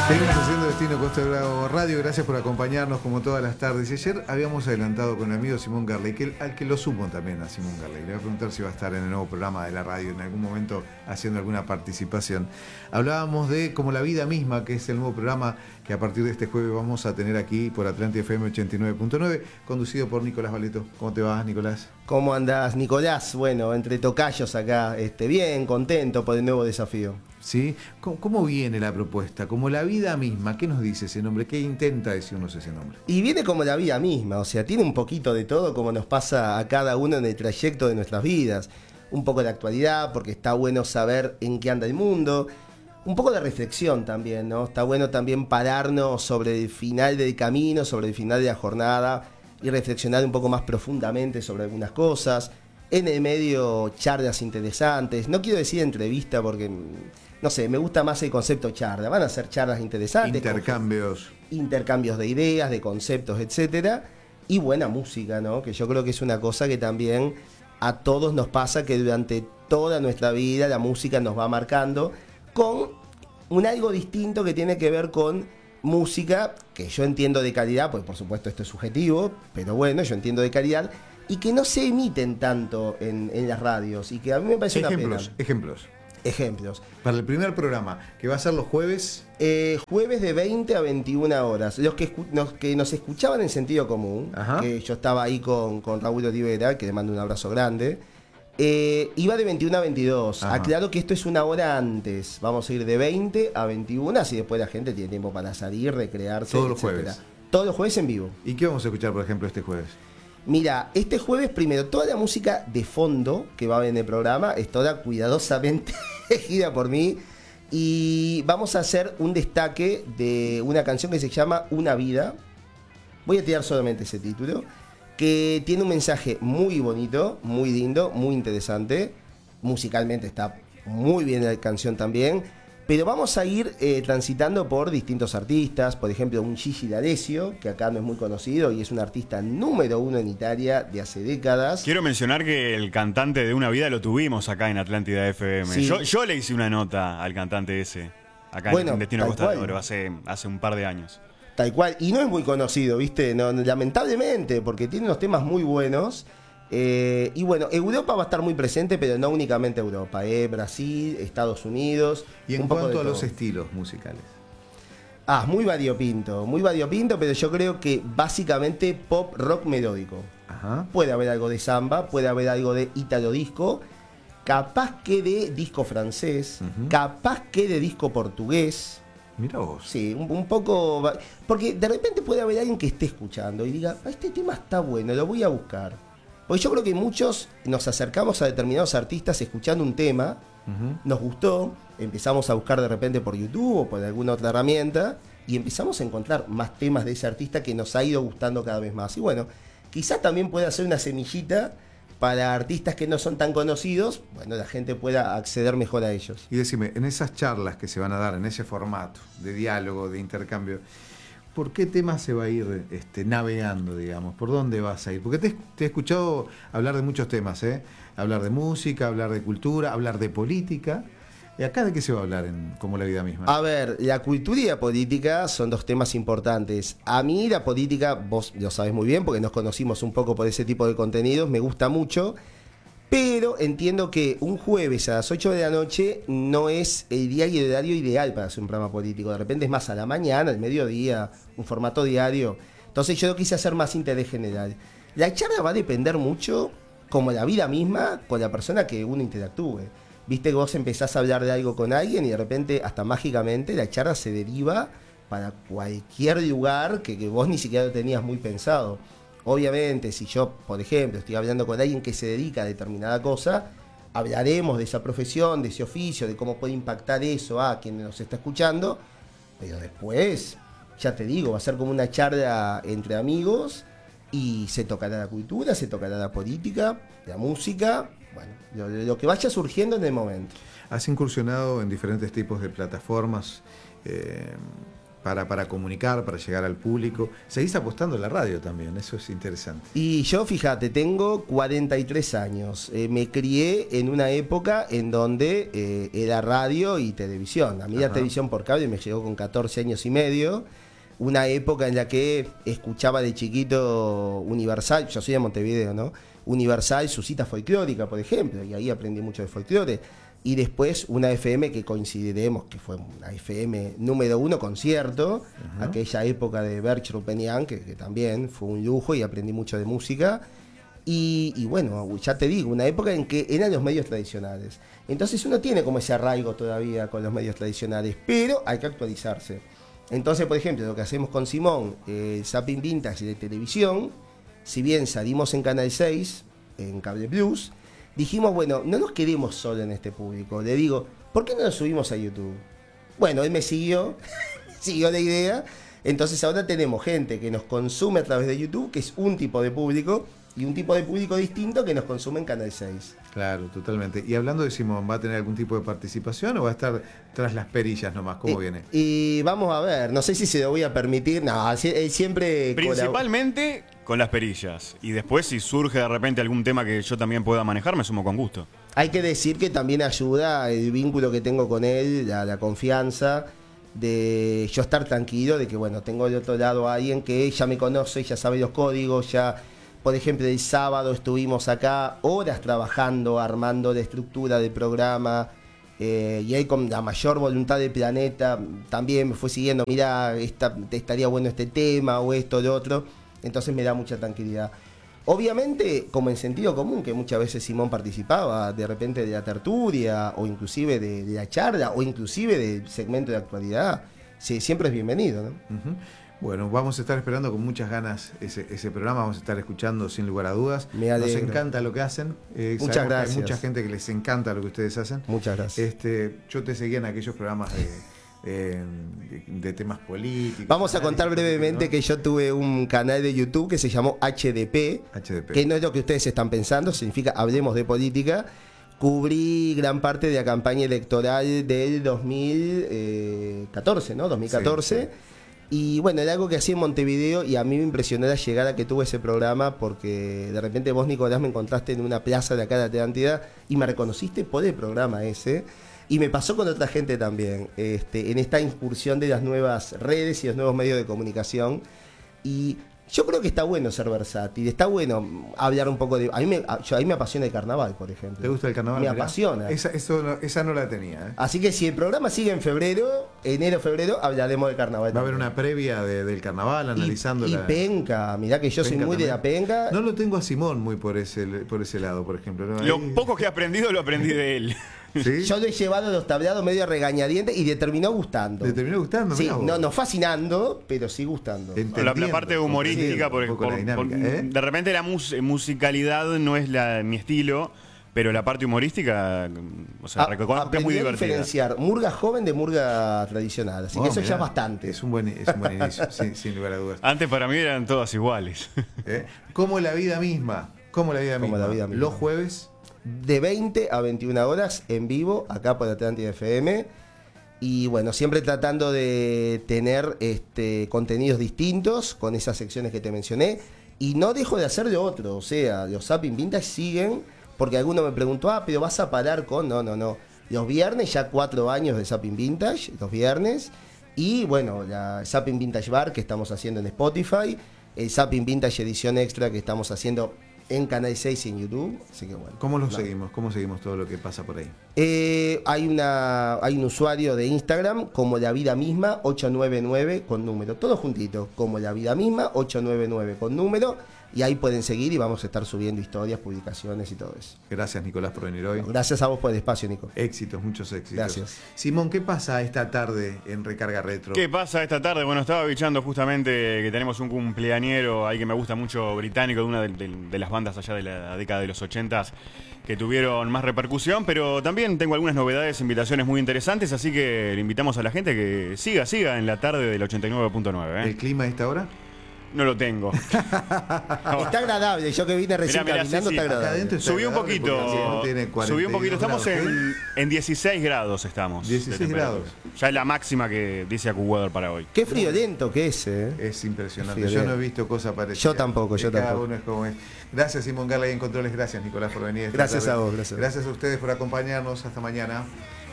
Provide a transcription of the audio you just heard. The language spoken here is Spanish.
Seguimos haciendo Destino Costa Bravo Radio, gracias por acompañarnos como todas las tardes. Y ayer habíamos adelantado con el amigo Simón Garley, al que lo sumo también a Simón Garley. Le voy a preguntar si va a estar en el nuevo programa de la radio en algún momento haciendo alguna participación. Hablábamos de como la vida misma, que es el nuevo programa que a partir de este jueves vamos a tener aquí por Atlántida FM 89.9, conducido por Nicolás Valeto. ¿Cómo te vas, Nicolás? ¿Cómo andás, Nicolás? Bueno, entre tocayos acá, bien, contento por el nuevo desafío. ¿Sí? ¿Cómo viene la propuesta? Como la vida misma, ¿qué nos dice ese nombre? ¿Qué intenta decirnos ese nombre? Y viene como la vida misma, o sea, tiene un poquito de todo como nos pasa a cada uno en el trayecto de nuestras vidas. Un poco de actualidad, porque está bueno saber en qué anda el mundo. Un poco de reflexión también, ¿no? Está bueno también pararnos sobre el final del camino, sobre el final de la jornada y reflexionar un poco más profundamente sobre algunas cosas. En el medio, charlas interesantes. No quiero decir entrevista porque, no sé, me gusta más el concepto charla. Van a ser charlas interesantes. Intercambios de ideas, de conceptos, etcétera. Y buena música, ¿no? Que yo creo que es una cosa que también a todos nos pasa, que durante toda nuestra vida la música nos va marcando con un algo distinto que tiene que ver con música que yo entiendo de calidad, pues por supuesto esto es subjetivo, pero bueno, yo entiendo de calidad, y que no se emiten tanto en las radios, y que a mí me parece una pena. Ejemplos. Para el primer programa, que va a ser los jueves. Jueves de 20 a 21 horas. Los que nos escuchaban en Sentido Común, ajá, que yo estaba ahí con Raúl Olivera, que le mando un abrazo grande, iba de 21 a 22. Ajá. Aclaro que esto es una hora antes. Vamos a ir de 20 a 21, así después la gente tiene tiempo para salir, recrearse, todos los jueves. Todos los jueves en vivo. ¿Y qué vamos a escuchar, por ejemplo, este jueves? Mira, este jueves primero, toda la música de fondo que va a ver en el programa es toda cuidadosamente elegida por mí. Y vamos a hacer un destaque de una canción que se llama Una Vida. Voy a tirar solamente ese título, que tiene un mensaje muy bonito, muy lindo, muy interesante. Musicalmente está muy bien la canción también. Pero vamos a ir transitando por distintos artistas. Por ejemplo, un Gigi D'Alessio, que acá no es muy conocido y es un artista número 1 en Italia de hace décadas. Quiero mencionar que el cantante de Una Vida lo tuvimos acá en Atlántida FM. Sí. Yo le hice una nota al cantante ese, acá en Destino Costa de Oro, hace un par de años. Tal cual, y no es muy conocido, ¿viste? No, lamentablemente, porque tiene unos temas muy buenos. Y bueno, Europa va a estar muy presente, pero no únicamente Europa, Brasil, Estados Unidos. Y en cuanto a los estilos musicales. Muy variopinto, pero yo creo que básicamente pop rock melódico. Ajá. Puede haber algo de samba, puede haber algo de ítalo disco, capaz que de disco francés, capaz que de disco portugués. Mirá vos. Sí, un poco. Porque de repente puede haber alguien que esté escuchando y diga, este tema está bueno, lo voy a buscar. Porque yo creo que muchos nos acercamos a determinados artistas escuchando un tema, nos gustó, empezamos a buscar de repente por YouTube o por alguna otra herramienta y empezamos a encontrar más temas de ese artista que nos ha ido gustando cada vez más. Y bueno, quizás también pueda ser una semillita para artistas que no son tan conocidos, bueno, la gente pueda acceder mejor a ellos. Y decime, en esas charlas que se van a dar, en ese formato de diálogo, de intercambio, ¿por qué tema se va a ir navegando, digamos? ¿Por dónde vas a ir? Porque te he escuchado hablar de muchos temas, ¿eh? Hablar de música, hablar de cultura, hablar de política. ¿Y acá de qué se va a hablar en Como la Vida Misma? A ver, la cultura y la política son dos temas importantes. A mí la política, vos lo sabés muy bien, porque nos conocimos un poco por ese tipo de contenidos, me gusta mucho. Pero entiendo que un jueves a las 8 de la noche no es el día y el horario ideal para hacer un programa político. De repente es más a la mañana, al mediodía, un formato diario. Entonces yo lo quise hacer más interés general. La charla va a depender mucho, como la vida misma, con la persona que uno interactúe. Viste que vos empezás a hablar de algo con alguien y de repente, hasta mágicamente, la charla se deriva para cualquier lugar que vos ni siquiera lo tenías muy pensado. Obviamente, si yo, por ejemplo, estoy hablando con alguien que se dedica a determinada cosa, hablaremos de esa profesión, de ese oficio, de cómo puede impactar eso a quien nos está escuchando, pero después, ya te digo, va a ser como una charla entre amigos y se tocará la cultura, se tocará la política, la música, bueno, lo que vaya surgiendo en el momento. Has incursionado en diferentes tipos de plataformas. para comunicar, para llegar al público. Seguís apostando en la radio también, eso es interesante. Y yo, fíjate, tengo 43 años. Me crié en una época en donde era radio y televisión. A mí la televisión por cable me llegó con 14 años y medio. Una época en la que escuchaba de chiquito Universal, yo soy de Montevideo, ¿no? Universal, su cita folclórica, por ejemplo, y ahí aprendí mucho de folclore. Y después una FM que coincidiremos, que fue una FM número 1, concierto, aquella época de Berch Rupenian, que también fue un lujo y aprendí mucho de música. Y bueno, ya te digo, una época en que eran los medios tradicionales. Entonces uno tiene como ese arraigo todavía con los medios tradicionales, pero hay que actualizarse. Entonces, por ejemplo, lo que hacemos con Simón, Zapping Vintage de televisión, si bien salimos en Canal 6, en Cable Plus, dijimos, bueno, no nos quedemos solo en este público. Le digo, ¿por qué no nos subimos a YouTube? Bueno, él me siguió, siguió la idea. Entonces ahora tenemos gente que nos consume a través de YouTube, que es un tipo de público, y un tipo de público distinto que nos consume en Canal 6. Claro, totalmente. Y hablando de Simón, ¿va a tener algún tipo de participación o va a estar tras las perillas nomás? ¿Cómo viene? Y vamos a ver, no sé si se lo voy a permitir. No, siempre... Principalmente con las perillas. Y después, si surge de repente algún tema que yo también pueda manejar, me sumo con gusto. Hay que decir que también ayuda el vínculo que tengo con él, la confianza de yo estar tranquilo, de que bueno, tengo de otro lado a alguien que ya me conoce, ya sabe los códigos, ya... Por ejemplo, el sábado estuvimos acá horas trabajando, armando la estructura del programa, y él con la mayor voluntad del planeta también me fue siguiendo, mira, estaría bueno este tema o esto, lo otro, entonces me da mucha tranquilidad. Obviamente, como en sentido común, que muchas veces Simón participaba de repente de la tertulia, o inclusive de la charla, o inclusive del segmento de actualidad, sí, siempre es bienvenido, ¿no? Bueno, vamos a estar esperando con muchas ganas ese programa, vamos a estar escuchando sin lugar a dudas. Nos encanta lo que hacen. Muchas gracias. Hay mucha gente que les encanta lo que ustedes hacen. Muchas gracias. Yo te seguía en aquellos programas de temas políticos. Vamos a contar brevemente, ¿no? Que yo tuve un canal de YouTube que se llamó HDP, que no es lo que ustedes están pensando, significa Hablemos de Política. Cubrí gran parte de la campaña electoral del 2014, ¿no? 2014. Sí. Y bueno, era algo que hacía en Montevideo y a mí me impresionó la llegada que tuvo ese programa, porque de repente vos, Nicolás, me encontraste en una plaza de acá de Atlántida y me reconociste por el programa ese. Y me pasó con otra gente también, en esta incursión de las nuevas redes y los nuevos medios de comunicación. Y yo creo que está bueno ser versátil, está bueno hablar un poco de... A mí me apasiona el carnaval, por ejemplo. ¿Te gusta el carnaval? Me apasiona. Esa no la tenía. Así que si el programa sigue en febrero, enero, febrero, hablaremos del carnaval. Va a haber una previa del carnaval, analizando y penca, mirá que yo soy muy también de la penca. No lo tengo a Simón muy por ese lado, por ejemplo, ¿no? Lo poco que he aprendido, lo aprendí de él. ¿Sí? Yo lo he llevado a los tablados medio regañadientes y le terminó gustando. ¿Le terminó gustando? Sí, no fascinando, pero sí gustando. La parte humorística, de repente la musicalidad no es mi estilo, pero la parte humorística, o sea, es muy divertida. Diferenciar murga joven de murga tradicional, así que eso ya es bastante. Es un buen inicio, sin lugar a dudas. Antes para mí eran todas iguales. Como la vida misma. Los jueves de 20 a 21 horas en vivo, acá por Atlántida FM. Y bueno, siempre tratando de tener contenidos distintos con esas secciones que te mencioné. Y no dejo de hacer de otro, o sea, los Zapping Vintage siguen, porque alguno me preguntó, pero vas a parar con... No. Los viernes, ya 4 años de Zapping Vintage, los viernes. Y bueno, la Zapping Vintage Bar que estamos haciendo en Spotify. El Zapping Vintage Edición Extra que estamos haciendo en Canal 6 y en YouTube, así que bueno. ¿Cómo seguimos? ¿Cómo seguimos todo lo que pasa por ahí? Hay un usuario de Instagram, como La Vida Misma 899 con número, todo juntito, como La Vida Misma 899 con número, y ahí pueden seguir y vamos a estar subiendo historias, publicaciones y todo eso. Gracias, Nicolás, por venir hoy. Gracias a vos por el espacio, Nico. Éxitos, muchos éxitos. Gracias. Simón, ¿qué pasa esta tarde en Recarga Retro? ¿Qué pasa esta tarde? Bueno, estaba bichando justamente que tenemos un cumpleañero ahí que me gusta mucho, británico, de una de las bandas allá de la década de los 80s que tuvieron más repercusión, pero también tengo algunas novedades, invitaciones muy interesantes, así que le invitamos a la gente que siga en la tarde del 89.9. ¿El clima a esta hora? no lo tengo. Está agradable, yo que vine recién Mirá, caminando, sí, está sí. Acá agradable. adentro está Subí un agradable poquito. porque no tiene Subí un 42 poquito. Estamos grados. en 16 grados estamos. 16 de temperatura. grados. Ya es la máxima que dice AccuWeather para hoy. Qué friolento que es, Es impresionante. Sí, Yo bien. no he visto cosa parecida. Yo tampoco, yo Cada tampoco. uno es como es. Gracias, Simón Garley en Controles. Gracias, Nicolás, por venir. esta Gracias tarde. a vos, gracias. Gracias a ustedes por acompañarnos. Hasta mañana.